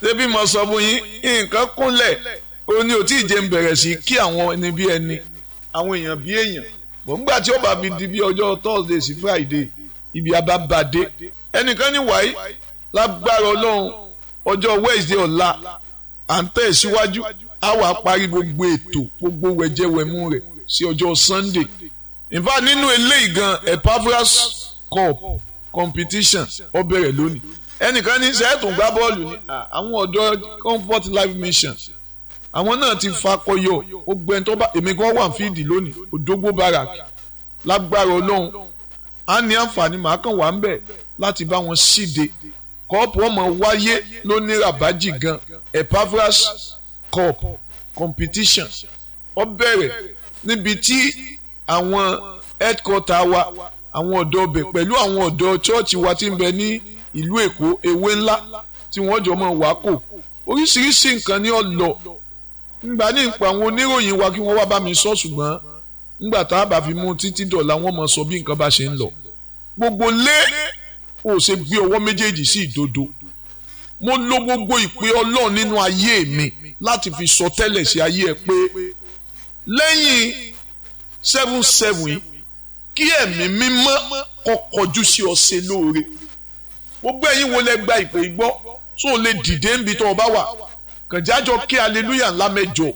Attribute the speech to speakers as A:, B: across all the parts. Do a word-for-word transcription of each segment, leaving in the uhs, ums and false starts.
A: ṣébí mo sọ fún yín nǹkan kúnlẹ̀ ó ní ò tí ì jẹ́ ń bẹ̀rẹ̀ sí kí àwọn ẹni bí ẹni àwọn èèyàn bí èèyàn bọ̀ nígbà tí ó bá fi di bí ọjọ́ Thursday sí Friday ibi abábàdé ẹnìkan ní wáyé lágbára Ọlọ́run ọjọ́ Wednesday ọ̀la à ń tẹ̀ síwájú á wà parí gbogbo ètò gbogbo wẹ̀jẹ̀wẹ̀mú rẹ̀ sí ọjọ́ Sunday in fact nínú eléyìí gan Epaphras Cup competition ó bẹ̀rẹ̀ lónìí ẹnìkan ní sẹ́ẹ̀tún gbá bọ́ọ̀lù ní àwọn ọ̀dọ́ Comfort Life Mission àwọn náà ti fakọyọ ó gbẹ́ni tó bá èmi gan wà fíìdì lónìí Òdògbó Barak lágbára Ọlọ́run á ní àǹfààní màá kàn wá ń bẹ̀ láti bá wọn ṣíde kọ́ọ̀pù ọmọ wáyé lóní rabaji gan Epaphras Cup competition ó bẹ̀rẹ̀ níbi tí àwọn headquarter wa àwọn ọ̀dọ́ ọbẹ̀ pẹ̀lú àwọn ọ̀dọ́ chọ́ọ̀chì wa ti ń bẹ ní ìlú Èkó ewé ńlá tí wọ́n jọ mọ́ wákò oríṣiríṣi nǹkan ní ọ̀lọ́ ngbà ní ìpò àwọn oníròyìn wa kí wọ́n wá bá mi sọ ṣùgbọ́n ngbà tá a bá fi mú títí dọ̀la wọ́n mọ̀ sọ bí nǹkan bá ṣe ń lọ gbogbo lé ò ṣe gbé ọwọ́ méjèèjì sí ìdodo mo lo gbogbo ìpè Ọlọ́run nínú ayé mi láti fi sọ tẹ́lẹ̀ sí ayé ẹ pé lẹ́yìn seven seven yìí kí ẹ̀mí mímọ́ kó kọjú sí ọ ṣe lóore gbogbo ẹ̀yin wo lẹ gba ìpè gbọ́ tó lè dìde níbi tó o bá wà kànjájọ kí hallelujah ńlá mẹ́jọ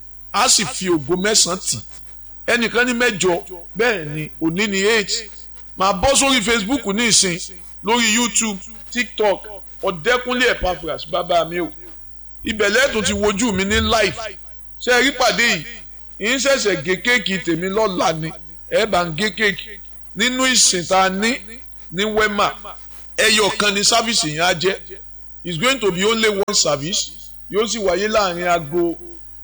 A: á sì fi ògo mẹ́sàn-án tì ẹnìkan ní mẹ́jọ bẹ́ẹ̀ ni òní ní eight máa bọ́ sórí Facebook ní ìsìn lórí YouTube TikTok Ọ̀dẹ́kúnlé Epaphras bàbá mi o ibẹ̀ lẹ́tùn ti wojú mi ní live ṣe é rí pàdé yìí ń ṣẹ̀ṣẹ̀ gé kéèkì tèmi lọ́la ni ẹ bá ń gé kéèkì nínú ìsìn tá a ní ní Wema ẹyọ kan ní sáfìsì yẹn á jẹ́ it's going to be only one service yóò sì wáyé láàrin aago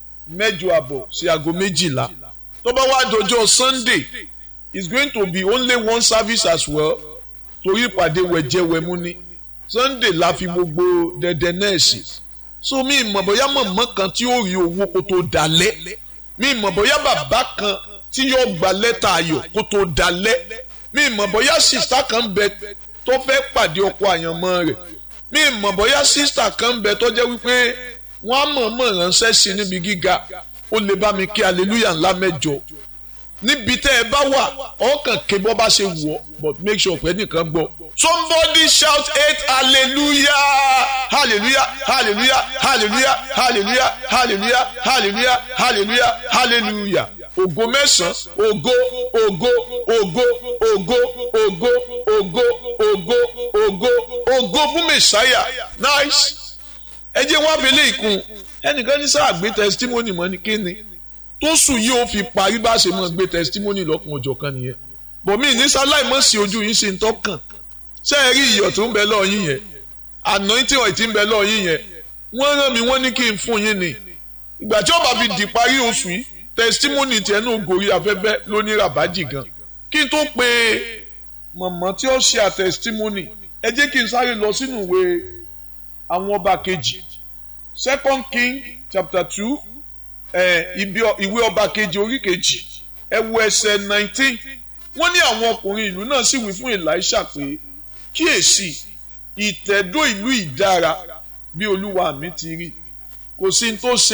A: mẹ́jọ àbọ̀ sí aago méjìlá tó bá wá dọjọ́ Sunday it's going to be only one service as well torí ìpàdé wẹ̀jẹ̀wẹ̀mú ni Sunday la fi gbogbo dẹ̀dẹ̀ náà sí so mi ìmọ̀ bóyá mọ̀mọ́ kan tí ó rí owó kó tó dalẹ̀ mi ìmọ̀ bóyá bàbá kan tí yóò gba lẹ́tà ayọ̀ kó tó dalẹ̀ mi ìmọ̀ bóyá sista kan bẹ tó fẹ́ pàdé ọkọ àyànmọ́ rẹ̀ mi ìmọ̀ bóyá sista kan bẹ tó jẹ́ wípé wọ́n á mọ̀ọ́mọ̀ ránṣẹ́ sí níbi gíga ó lè bá mi kí hallelujah ńlá mẹ́jọ níbi tẹ́ ẹ bá wà ọkàn ké bọ́ bá ṣe wù ọ́ but make sure pé nìkan gbọ́ somebody shout eight hallelujah hallelujah hallelujah hallelujah hallelujah hallelujah hallelujah hallelujah hallelujah ògo mẹ́sàn-án ògo ògo ògo ògo ògo ògo ògo ògo ògo fún mẹ̀sáyà nice ẹ jẹ́ wá abẹ́lé ìkun ẹnìkan ní sáà gbé testimony mọ́ ní kíni tó sùn yìí ó fi parí bá ṣe mọ́ gbé testimony lọ́kùn ọjọ́ kan nìyẹn bọ̀mí ní sáláì mọ́ sí ojú yín ṣe ń tọ́kàn ṣé ẹ rí iyọ̀ tó ń bẹ lọ́ọ̀ yín yẹn anointing oil tí ń bẹ lọ́ọ̀ yín yẹn wọ́n rán mi wọ́n ní kí n fún yín ni ìgbà tí ó bá fi di parí oṣù yìí testimony tiẹ̀ náà gòrí afẹ́fẹ́ lóní ràbájì gan kí n tó pe mọ̀mọ́ tí ó ṣe à testimony ẹ jẹ́ kí n sáré lọ sínú ìwé àwọn ọba kejì second king chapter two ìwé ọba kejì orí kejì ẹ wo ẹsẹ̀ nineteen wọ́n ní àwọn ọkùnrin ìlú náà sì wí fún Èlíṣà pé kíyèsí ìtẹ̀dó ìlú ìdára bí olúwa mi ti rí kò sí ní tó ṣe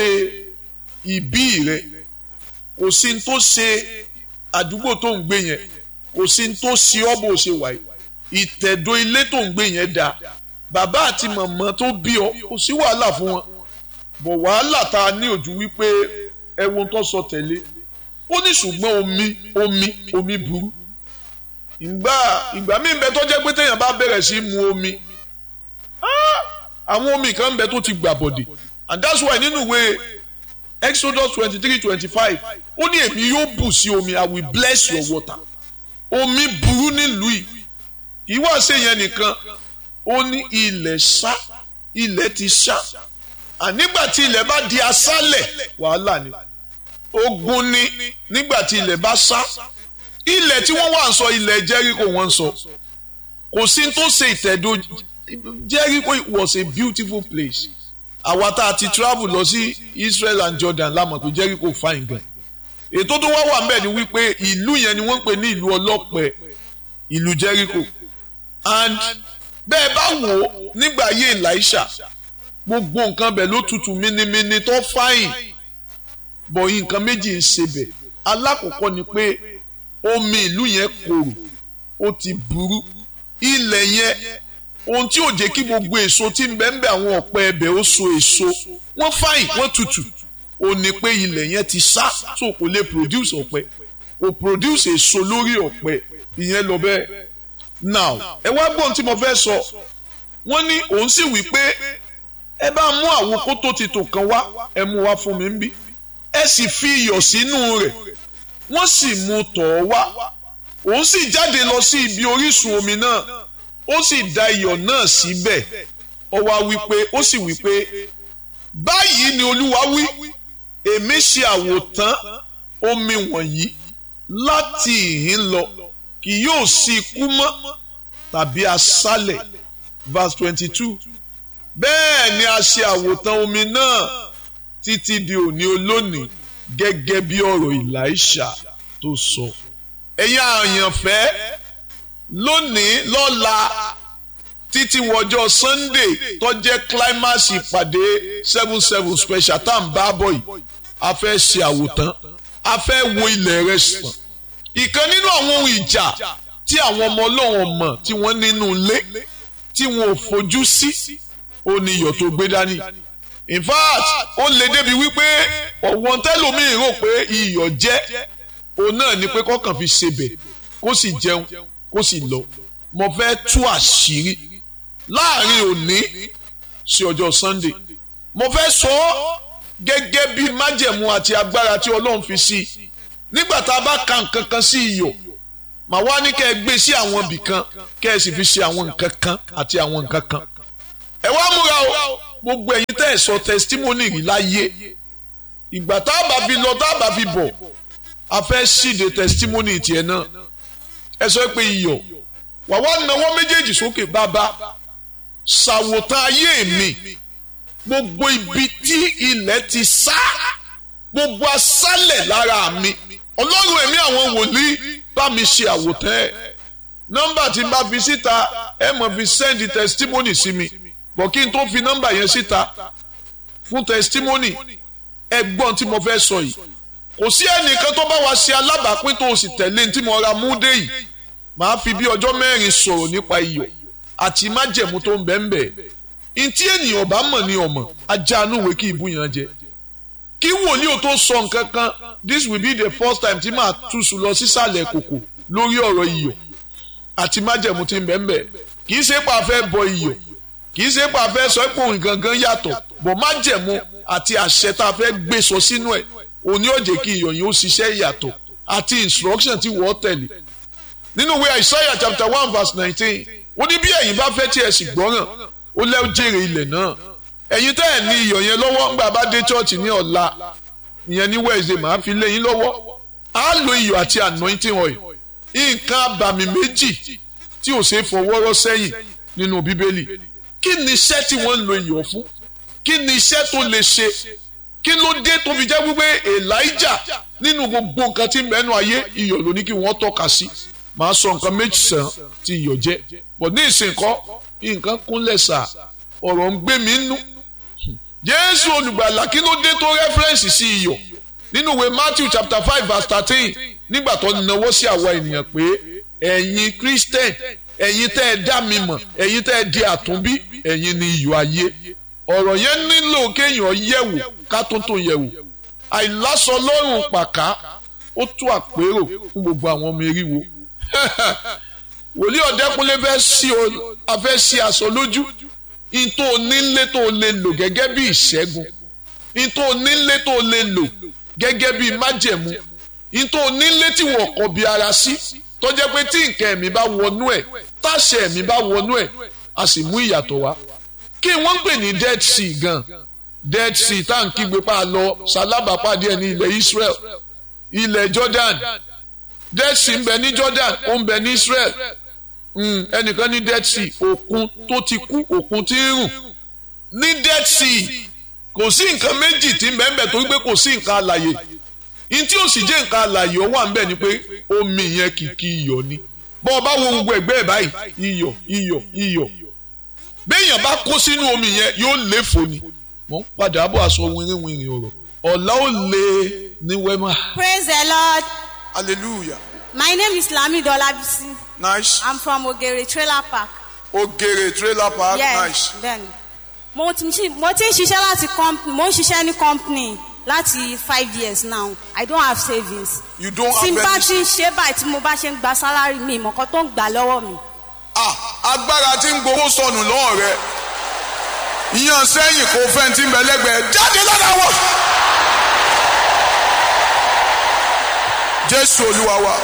A: ìbí rẹ kò sí ní tó ṣe àdúgbò tó ń gbé yẹn kò sí ní tó ṣe ọ́ bó ṣe wà yìí ìtẹ̀dó ilé tó ń gbé yẹn dáa bàbá àti màmá tó bí ọ kò sí wàhálà fún wọn bọ̀ wàhálà tá a ní ojú wípé ẹ̀wọ̀n tó sọ tẹ̀lé ó ní ṣùgbọ́n omi omi omi burú ìgbà ìgbà míì bẹ tó jẹ́ pé téèyàn bá bẹ̀rẹ̀ sí mu omi àwọn omi kan bẹ tó ti gbà bọ̀dẹ̀ and that's why nínú ìwé Exodus twenty three twenty five ó ní èmi yóò bù sí omi I will bless your water omi burú nílùú yìí kì í wá ṣe yẹn nìkan ó ní ilẹ̀ ṣá ilẹ̀ ti ṣá ànígbà tí ilẹ̀ bá di aṣálẹ̀ wàhálà ni ogun ni nígbà tí ilẹ̀ bá ṣá ilẹ̀ tí wọ́n wà ń sọ ilẹ̀ Jericho wọ́n ń sọ kò sí tó ṣe ìtẹ̀dó Jericho was a beautiful place àwa tá a ti travel lọ sí Israel and Jordan lámọ̀ pé Jericho fine gan ètò tó wá wà ńbẹ̀ ni wípé ìlú yẹn ni wọ́n ń pè ní ìlú ọlọ́pẹ ìlú Jericho and bẹ́ẹ̀ bá wò ó nígbà ayé Èlíṣà gbogbo nǹkan bẹ̀ ló tutù mínímíní tó fáyìn bọ̀ nǹkan méjì ń ṣe bẹ̀. Alákọ̀ọ́kọ́ ni pé omi ìlú yẹn korò ó ti burú. Ilẹ̀ yẹn ohun tí ò jẹ́ kí gbogbo èso tí ń bẹ ń bẹ àwọn ọ̀pẹ ẹbẹ̀ ó so èso wọ́n fáyìn wọ́n tutù ó ní pé ilẹ̀ yẹn ti sá so kò lè produce ọ̀pẹ kò produce èso lórí ọ̀pẹ ìyẹn lọ bẹ́ẹ̀. Now ẹ wá gbọ́n tí mo fẹ́ sọ wọ́n ní òun sì wí pé ẹ bá mú àwo kótó ti tò kan wá ẹ mú wá fún mi ń bí ẹ sì fi iyọ̀ sínú rẹ̀ wọ́n sì mú tọ̀ ọ́ wá òun sì jáde lọ sí ibi orísun omi náà ó sì da iyọ̀ náà síbẹ̀ ó wá wí pé ó sì wí pé báyìí ni Olúwa wí èmi ṣe àwòtán omi wọ̀nyí láti ìhín lọ kì yóò sí ikú mọ́ tàbí aṣálẹ̀ verse twenty two bẹ́ẹ̀ ni a ṣe àwòtán omi náà títí di òní olónìí gẹ́gẹ́ bí ọ̀rọ̀ Èlíṣà tó sọ. Ẹ̀yin àyànfẹ́ lónìí lọ́la títí wọjọ́ Sunday tó jẹ́ climax ìpàdé seven seven special tá à ń bá bọ̀ yìí a fẹ́ ṣe àwòtán a fẹ́ wo ilẹ̀ rẹ̀ sàn. Ìkan nínú àwọn ohun ìjà tí àwọn ọmọ Ọlọ́run mọ̀ tí wọ́n nínú ilé tí wọn ò fojú sí ó ní iyọ̀ tó gbé dání. In fact ó lè débi wípé ọ̀wọ́n tẹ́lòmíì rò pé iyọ̀ jẹ́ òun náà ni pé kọ́kàn fi ṣebẹ̀ kó sì jẹun kó sì lọ. Mo fẹ́ tú àṣírí láàrin òní sí ọjọ́ Sunday. Mo fẹ́ sọ ọ́ gẹ́gẹ́ bí májẹ̀mú àti agbára tí Ọlọ́run fi sí nígbà tá a bá ka nǹkan kan sí iyọ̀ màá wá ní kẹ́ ẹ gbé sí àwọn ibì kan kẹ́ ẹ sì fi ṣe àwọn nǹkan kan àti àwọn nǹkan kan. Ẹ wá múra o gbogbo ẹ̀yin tẹ́ ẹ sọ testimony rí láyé ìgbà tá a bá fi lọ tá a bá fi bọ̀ a fẹ́ ṣíde testimony tiẹ̀ náà. Ẹ sọ pé iyọ̀ wà wá nawọ́ méjèèjì sókè bàbá ṣàwòtán ayé mi gbogbo ibi tí ilẹ̀ ti sá gbogbo aṣálẹ̀ lára mi Ọlọ́run ẹ̀mí àwọn wòlíì bá mi ṣe àwòtán ẹ̀. Nọ́mbà tí n bá fi síta ẹ mọ̀ fi send testimony sí mi bọ̀ kí n tó fi nọ́mbà yẹn síta fún testimony ẹgbọ́n tí mo fẹ́ sọ yìí kò sí ẹnìkan tó bá wa ṣe alábàápín tó o sì tẹ̀lé tí mo ra mú dé yìí màá fi bí ọjọ́ mẹ́rin sọ̀rọ̀ nípa iyọ̀ àti májẹ̀mú tó ń bẹ ń bẹ. Ntí ènìyàn bá mọ̀ ní ọmọ ajánúwe kí ìbúyàn jẹ kí wòlíì ò tó sọ nǹkan kan this will be the first time tí màá túṣu lọ sísàlẹ̀ kòkò lórí ọ̀rọ̀ iyọ̀ àti májẹ̀mú tí ń bẹ ń bẹ. Kì í ṣe pé a fẹ́ bọ iyọ̀ kì í ṣe pé a fẹ́ sọ pé òun gangan yàtọ̀ bọ̀ májẹ̀mú àti àṣẹ tá a fẹ́ gbé sọ sínú ẹ̀ òní ó jẹ́ kí iyọ̀ yìí ó ṣiṣẹ́ yàtọ̀ àti instruction tí wọ́n tẹ̀lé. Nínú ìwé Isaiah chapter one verse nineteen ó ní bí ẹ̀yin bá fẹ́ tí ẹ sì gbọ́ràn ó lẹ́ jèrè ilẹ̀ náà. Ẹ̀yin tẹ́ ẹ̀ ní iyọ̀ yẹn lọ́wọ́ ńgbà bá dé church ní ọ̀la ìyẹn ní Wednesday màá fi lé yín lọ́wọ́ á lo iyọ̀ àti anointing oil nǹkan àbàmì méjì tí ò ṣe fọwọ́rọ́ sẹ́yìn nínú Bíbélì. Kí ni iṣẹ́ tí wọ́n ń lo iyọ̀ fún? Kí ni iṣẹ́ tó lè ṣe? Kí ló dé tó fi jẹ́ wípé Elijah nínú gbogbo nǹkan tí mẹ́nu ayé iyọ̀ ló ní kí wọ́n tọ́ka sí? Màá sọ nǹkan méjì sàn tí iyọ̀ jẹ́. Bọ̀ ní ìsìnkọ́ nǹkan kúnlẹ̀ sà ọ̀rọ̀ ń gbé mi nú. Jésù olùgbàlà kí ló dé tó rẹ́fẹ́rẹ́nsì sí iyọ̀ nínú ìwé Matthew chapter five verse thirteen nígbà tó náwó sí àwa ènìyàn pé ẹ̀yin Christian ẹ̀yin tẹ́ ẹ dá mi mọ̀ ẹ̀yin tẹ́ ẹ di àtúnbí ẹ̀yin ni iyọ̀ ayé. Ọ̀rọ̀ yẹn nílò kéèyàn yẹ̀wò ká tó tó yẹ̀wò. Àìláṣọ lọ́rùn pàká ó tú àpérò fún gbogbo àwọn ọmọ eriwo. Wòlíì Ọ̀dẹ́kúnlé fẹ́ sí o afẹ́ sí aṣọ lójú ìtò onílé tó lè lò gẹ́gẹ́ bí ìṣẹ́gun ìtò onílé tó lè lò gẹ́gẹ́ bí májẹ̀mú ìtò onílé tí wọ́n kọ̀ bí ara sí tó jẹ́ pé tí nǹkan ẹ̀mí bá wọnú ẹ̀ táṣẹ ẹ̀mí bá wọnú ẹ̀ a sì mú ìyàtọ̀ wá. Kí wọ́n ń pè ní Dead Sea gan Dead Sea tá à ń kígbe pa lọ ṣalábàápàdé ẹ̀ ní ilẹ̀ Israel ilẹ̀ Jordan Dead Sea ń bẹ ní Jordan ó ń bẹ ní Israel. Ẹnìkan ní Dead Sea òkun tó ti kú òkun tí ń rùn ní Dead Sea kò sí nǹkan méjì tí ń bẹ ń bẹ torí pé kò sí nǹkan alàyè ní tí ó sì jẹ́ nǹkan alàyè ó wà ń bẹ ni pé omi yẹn kìkì iyọ̀ ni bọ́ ọ bá wo gbogbo ẹ̀gbẹ́ ẹ̀ báyìí iyọ̀ iyọ̀ iyọ̀ béèyàn bá kó sínú omi yẹn yóò léfò ni mo ń padà bọ̀ aṣọ wìnrìnwìnrìn ọ̀rọ̀ ọ̀la ó lé ní wẹ́mà.
B: Praise the Lord.
C: Hallelujah.
B: My name is Lamido Olabisi.
C: Nice.
B: I'm from Ogere Trailer Park.
C: Ogere Trailer Park.
B: Yes,
C: Nice.
B: then. Mo ti mo ti ń ṣiṣẹ́ láti company, mo ń ṣiṣẹ́ ní company láti five years now. I don't have savings.
C: You don't
B: Tí n
C: have
B: bá
C: any.
B: ti ń ṣe báyìí tí mo bá ṣe ń gba salary mi, ìmọ̀ kan tó ń gbà lọ́wọ́ mi.
C: Ah, agbára tí ń gbowó sọnù lọ́wọ́ rẹ̀. Ìyàn sẹ́yìn kò fẹ́ tí ń bẹ lẹ́gbẹ̀ẹ́ jáde lára wọ̀. Jésù Olúwa wa.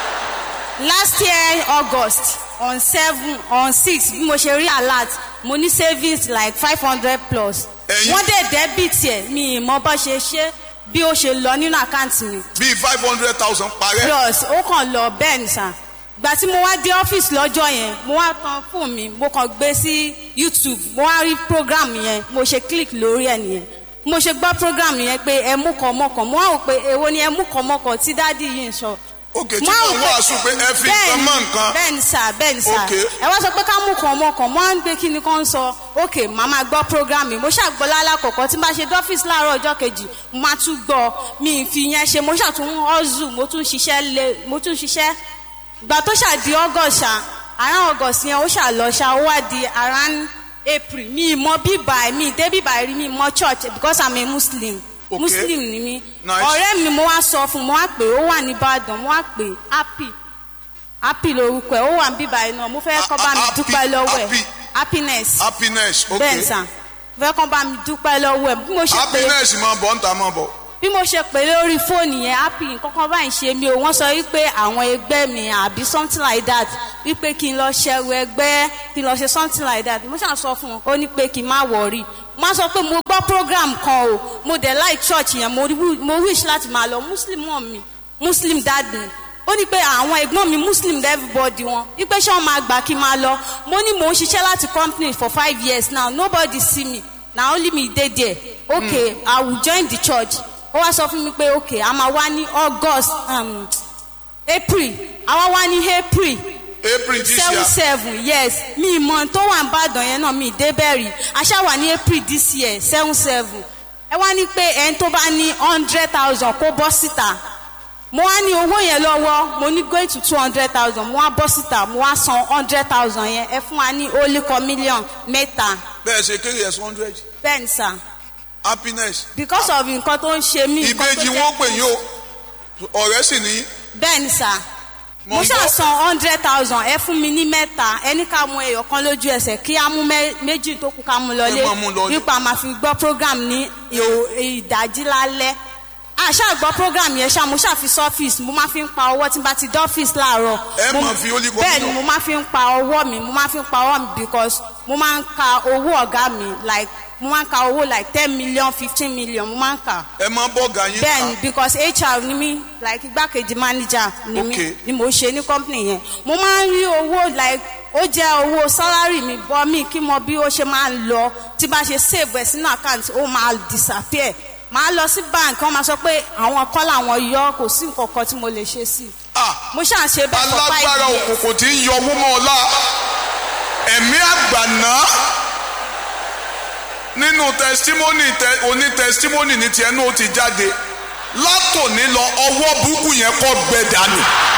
B: Last year August on seven on six bí mo ṣe rí alert mo ní savings like five hundred plus.
C: Ẹ̀yin-
B: Wọ́n dẹ̀ debit ẹ̀ mi ìmọ̀ bá ṣe ṣe bí ó ṣe lọ nínú àkáǹtì mi.
C: Bíi five hundred thousand parẹ́.
B: Plus ó kàn lọ bẹ́ẹ̀ ni sà. Ìgbà tí mo wá dé ọ́fíìsì lọ́jọ́ yẹn mo wá tan fóònù mi mo kàn gbé sí YouTube mo wá rí program yẹn mo ṣe click lórí ẹ̀ nìyẹn. Mo ṣe gbọ́ program yẹn pé ẹ mú kan mọ́kàn mo wá wò pé èwo ni ẹ mú kan mọ́kàn tí dádì yìí ń sọ.
C: Òkè tí
B: Mo wá
C: wọ́n
B: wò
C: wàásù pé ẹ fi nǹkan mọ́ nǹkan.
B: bẹ́ẹ̀ni sà bẹ́ẹ̀ni sà
C: Okay.
B: ẹ wá sọ pé ká mú kan ọmọ kan mo á ń gbé kí ni kan sọ ok màá máa gbọ́ program mi mo ṣàgbọ́ lálàkọ̀kọ́ tí n bá ṣe dọ́fíìsì láàárọ̀ ọjọ́ kejì mo máa tún gbọ́ mi ì fi yẹn ṣe mo ṣàtún ọ́zù mo tún ṣiṣẹ́ lé mo tún ṣiṣẹ́ ìgbà tó ṣàdí August ṣá around August yẹn ó ṣàlọ́ ṣá ó wá di around April mi ì mọ bíbà mi ì dé bíbà rí mi ì mọ church because I'm a Muslim.
C: Okay.
B: Muslim ni mi
C: Nice.
B: ọ̀rẹ́ mi mo wá sọ fún mo wá pé ó wà ní Ìbàdàn mo wá pé happy happy lórúkọ ẹ̀ ó wà ní bíbá iná mo fẹ́ kọ́ bá mi
C: Happy,
B: dúpẹ́ lọ́wọ́ ẹ̀
C: happy.
B: happiness
C: Happiness.
B: bẹ́ẹ̀
C: Okay.
B: sà mo fẹ́ kọ́ bá mi dúpẹ́ lọ́wọ́ ẹ̀ bí mo ṣe pé
C: Happiness máa bọ̀ ń ta máa bọ̀.
B: bí mo ṣe pè lórí fóònù yẹn happy kọ́kọ́ báyìí ṣe mi ò wọ́n sọ wípé àwọn ẹgbẹ́ mi àbí something like that wípé kí n lọ ṣẹrù ẹgbẹ́ kí n lọ ṣe something like that mo ṣàn sọ fún wọn ó ní pé kí n má wọrí mo sọ pé mo gbọ́ program kan o mo dẹ̀ like church yẹn mo wi- mo wish láti máa lọ muslim mọ̀ mi muslim dad mi ó ní pé àwọn ẹ̀gbọ́n mi muslim everybody wọn wípé ṣé wọ́n máa gbà kí n máa lọ mo ní mò ń ṣiṣẹ́ láti company for five years now nobody see me na only me dey there okay mm. I will join the church ó wá sọ fún mi pé okay a máa wá ní August um, April àwa wá ní April
C: April this
B: seven
C: year.
B: seven yes mi ìmọ̀ tó wà ń bàdàn yẹn náà mi débẹ̀rì aṣá wà ní April this year seven seven ẹ wá ní pé ẹni tó bá ní hundred thousand kó bọ́ síta mo wá ní owó yẹn lọ́wọ́ mo ní going to two hundred thousand mo wá bọ́ síta mo wá san hundred thousand yẹn ẹ fún wa ní ó lé kan mílíọ̀n mẹ́ta
C: Bẹ́ẹ̀ ṣe kéré ẹ̀sán hundred.
B: bẹ́ẹ̀ ni sà
C: Happiness.
B: because of nǹkan tó ń ṣe mí nǹkan tó
C: Ìbejì
B: jẹ́-
C: wọn pè yín o. Ọ̀rẹ́ sì ní.
B: bẹ́ẹ̀ ni sà
C: Mo
B: mo
C: ń
B: ṣáà
C: gbọ́.
B: san hundred thousand ẹ fún mi ní mẹ́ta ẹni ká mú ẹyọ kan lójú ẹsẹ̀ kí á mú mẹ́- méjì tó kù ká mú lọlé
C: Ẹ máa mú lọlé.
B: nípa máa fi gbọ́ program ní ìhò- ìdájí lálẹ́ àṣà gbọ́ program yẹn ṣá mo ṣáà fi sọ́fíìsì mo máa fi ń pa ọwọ́ tí n bá ti dọ́fíìsì láàárọ̀
C: Ẹ
B: Mo-
C: máa fi Holy Ghost
B: bẹ́ẹ̀ ni
C: lọ.
B: mo máa fi ń pa ọwọ́ mi mo máa fi ń pa ọwọ́ mi because mo máa ń ka owó ọ̀gá mi like mo máa ń ka owó like ten million fifteen million mo máa ń kà
C: Ẹ máa bọ̀ ọ̀gá yín
B: bẹ́ẹ̀ni
C: ká.
B: because H R ni mí like igbákejì manager ni mí
C: Okay.
B: ni mo ṣe ní company yẹn mo máa ń rí owó like ó jẹ́ owó salary mi bọ́ mi kí mo bí ó ṣe máa ń lọ tí bá ṣe save ẹ̀ sínú account ó máa disappear máa lọ sí bank wọ́n máa sọ pé àwọn kọ́ làwọn yọ kò sí nǹkan kan tí mo lè ṣe sí
C: Ah,
B: mo ṣáà ṣe bẹ́ẹ̀ for five
C: alágbára
B: years
C: òkùnkùn tí ń yọ owó mọ́ ọlá. Ẹ̀mí àgbàná. Nínú testimony tẹ oní testimony ní tiẹ̀ náà ó ti jáde. Látòní lọ ọwọ́ burúkú yẹn kọ́ gbẹ dànù.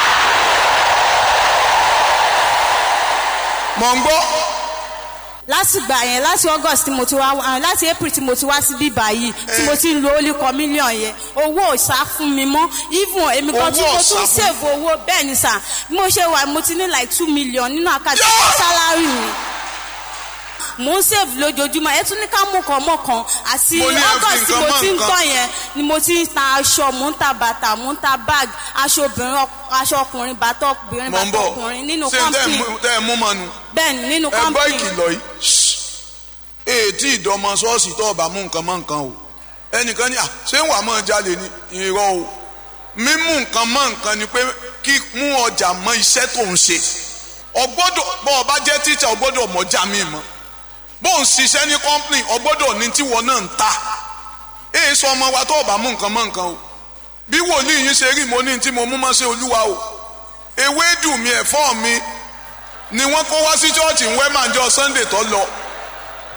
C: Mọ̀ ń gbọ́.
B: láti gbà yẹn láti August tí mo ti wá ah, láti April tí mo ti wá sí bíbá yìí tí mo ti ń lo only kan mílíọ̀n yẹn owó ò sá fún mi mọ́ even èmi kan tí
C: Owó
B: mo
C: ò sá
B: tún
C: fún
B: save owó bẹ́ẹ̀ ni sà bí mo ṣe wà mo ti ní like two million nínú àkáǹtì
C: Yeah!
B: sálárì mi mo ń save lójoojúmọ́ ẹ tún ní ká mú kan mọ́ kan àti
C: Mo ní ẹ fi
B: August tí
C: nǹkan
B: mo
C: mọ́
B: ti ń
C: nǹkan.
B: gbọ́ yẹn ni mo ti ń ta aṣọ mo ń ta bàtà mo ń ta bag aṣọ obìnrin ọk- aṣọ ọkùnrin bàtà ọkùnrin
C: Mọ̀ ń
B: bàtà
C: bọ̀.
B: ọkùnrin nínú
C: Ṣé tẹ́ ẹ
B: company
C: mú- tẹ́ ẹ mú mọ́nu?
B: bẹ́ẹ̀ ni nínú
C: Ẹ gbọ́
B: company
C: ìkìlọ̀ yìí. Ètí ìdọ́mọ ṣọ́ọ̀ṣì tó ọba mú nǹkan mọ́ nǹkan o. Ẹnìkan ní à ṣé wàá mọ̀ jalè ní irọ́ o. Mímú nǹkan mọ́ nǹkan ni pé kí mú ọjà mọ́ iṣẹ́ tó ń ṣe. Ọgbọ́dọ̀ bọ́ ọba jẹ́ tíṣà ọgbọ́dọ̀ mọ́jà mi mọ́. Bó ń ṣiṣẹ́ ní kọ́ńpìnì ọgbọ́dọ̀ ní tíwọ́ náà ń ta. Èyí sọ ọmọ wa tó ọba mú nǹkan mọ́ nǹkan o. Bí wòlíì yín ṣe rí mo ní tí mo mú mọ́ sí Olúwa o. Ewédú mi ẹ̀fọ́ mi ni wọ́n kó wá sí chọ́ọ̀chì ń wẹ́màjọ́ Sunday tó lọ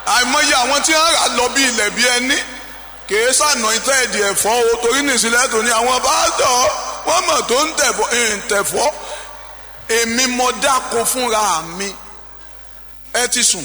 C: àìmọye àwọn tí wọ́n rà lọ bí ilẹ̀ bí ẹni kìí sànà ìtẹ́ẹ̀dì ẹ̀fọ́ o torí nìsílẹ̀ tó ní àwọn bá tọ̀ wọ́n mọ̀ tó ń tẹ̀fọ́ ń tẹ̀fọ́ èmi mọ dáko fúnra mi ẹ ti sùn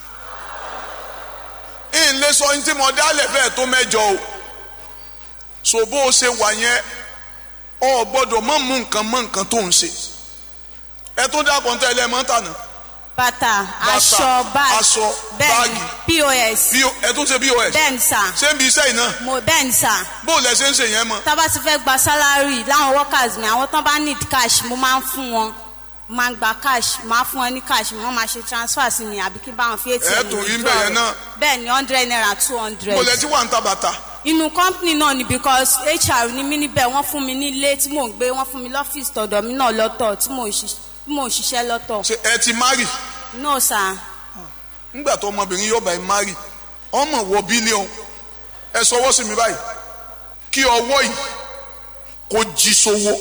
C: ń lè sọ ní tí mo dálẹ̀ fẹ́ẹ̀ tó mẹ́jọ o so bó o ṣe wà yẹn o gbọ́dọ̀ mọ̀ mú nǹkan mọ́ nǹkan tó ń ṣe ẹ tó dákọ̀ ń tẹ́lẹ̀ mọ́ tànà.
B: bàtà aṣọ báàgì
C: aṣọ báàgì
B: pos
C: ẹ tún ṣe pos
B: bẹ́ẹ̀ni sà
C: ṣé ń bi iṣẹ́ yìí náà
B: mo bẹ́ẹ̀ni sà
C: bó lẹ ṣe ń ṣe yẹn mọ́.
B: tá bá ti fẹ́ gba sálárì láwọn workers mi àwọn tán bá need cash mo máa ń fún wọn máa ń gba cash máa fún wọn ní cash wọ́n máa ṣe transfer sí mi àbí kí n bá wọn fi atm
C: ẹ tún rí bẹ́ẹ̀ yẹn náà
B: bẹ́ẹ̀ni hundred naira two hundred.
C: mo lẹ ti wà ń ta bàtà.
B: inú company náà ni because H R ni mí níbẹ̀ wọ́n fún mi ní ilé tí mò ń gbé wọ́n fún mi lọ́fíìsì tọ̀dọ̀ mi náà lọ́tọ̀ tí mò ń ṣiṣẹ́ lọ́tọ̀.
C: ṣe ẹ ti marry.
B: no sir.
C: nígbà tó ọmọbìnrin yóò bá ẹ marry ọmọ wọ bílíọ̀n ẹ sọwọ́ sí mi báyìí kí ọwọ́ yìí kó jí sówó.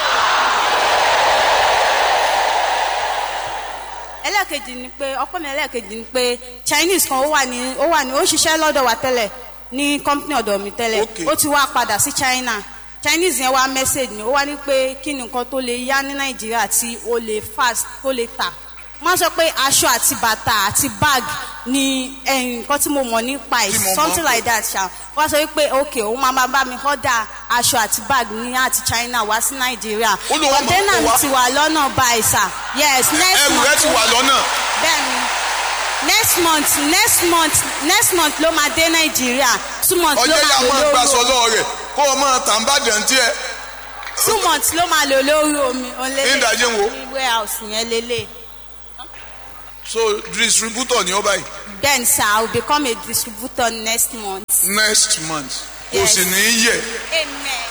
B: ẹlẹ́ẹ̀kejì ni pé ọkọ mi ẹlẹ́ẹ̀kejì ni pé Chinese kan ó wà ní ó wà ní ó ṣiṣẹ́ lọ́dọ̀ wa tẹ́lẹ̀ ní company ọ̀dọ̀ mi tẹ́lẹ̀ ó ti wá padà sí China Chinese yẹn wá message mi ó wá ní pé kí ni nǹkan tó lè yá ní Nàìjíríà tí ó lè fast tó lè tà wọ́n sọ pé aṣọ àti bàtà àti bag ni nǹkan tí mo mọ̀ nípa ẹ̀ something like that ṣá wọ́n sọ pé ok òun máa máa bá mi order aṣọ àti bag ní àti China wá sí Nàìjíríà container mi ti wà lọ́nà báyìí sà yes next month
C: ẹrù rẹ ti wà lọ́nà.
B: bẹ́ẹ̀ni next month next month next month ló máa dé Nàìjíríà two months ló máa lò lórí
C: ọjọ́ yà máa gbàsọ lọ́wọ́ rẹ̀ kó o máa tàn bá dẹ̀ntì ẹ̀.
B: two months ló máa lò lórí omi òǹlẹ́lẹ̀
C: ìdájẹ́ wo
B: ní warehouse yẹn lélẹ̀.
C: so distributor ni ó báyìí.
B: then sir I will become a distributor next month.
C: next month kò
B: Yes.
C: sì ní í yẹ.
B: amen.